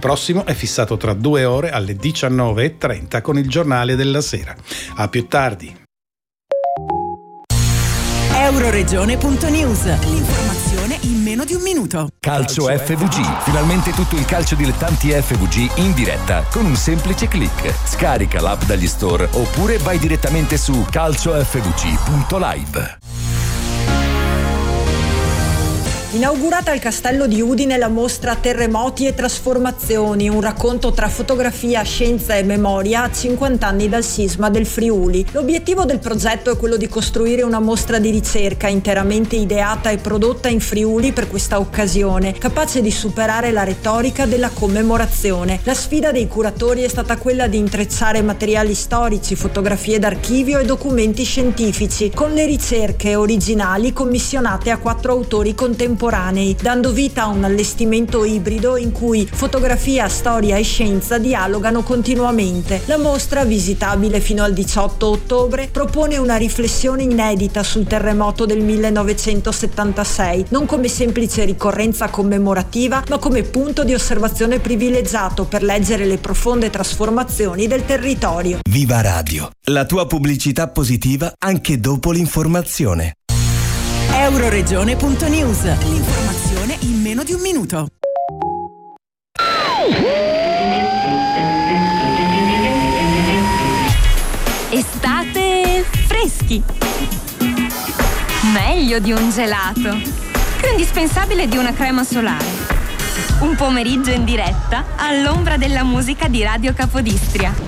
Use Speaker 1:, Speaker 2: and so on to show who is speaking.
Speaker 1: prossimo è fissato tra 2 ore alle 19:30 con il giornale della sera. A più tardi.
Speaker 2: Euroregione.news. L'informazione in meno di un minuto.
Speaker 3: Calcio FVG. Finalmente tutto il calcio dilettanti FVG in diretta con un semplice click. Scarica l'app dagli store oppure vai direttamente su calciofvg.live.
Speaker 4: Inaugurata al Castello di Udine la mostra Terremoti e Trasformazioni, un racconto tra fotografia, scienza e memoria a 50 anni dal sisma del Friuli. L'obiettivo del progetto è quello di costruire una mostra di ricerca interamente ideata e prodotta in Friuli per questa occasione, capace di superare la retorica della commemorazione. La sfida dei curatori è stata quella di intrecciare materiali storici, fotografie d'archivio e documenti scientifici, con le ricerche originali commissionate a 4 autori contemporanei, dando vita a un allestimento ibrido in cui fotografia, storia e scienza dialogano continuamente. La mostra, visitabile fino al 18 ottobre, propone una riflessione inedita sul terremoto del 1976, non come semplice ricorrenza commemorativa, ma come punto di osservazione privilegiato per leggere le profonde trasformazioni del territorio.
Speaker 5: Viva Radio, la tua pubblicità positiva anche dopo l'informazione.
Speaker 2: Euroregione.news. L'informazione in meno di un minuto.
Speaker 6: Estate freschi. Meglio di un gelato. Più indispensabile di una crema solare. Un pomeriggio in diretta all'ombra della musica di Radio Capodistria.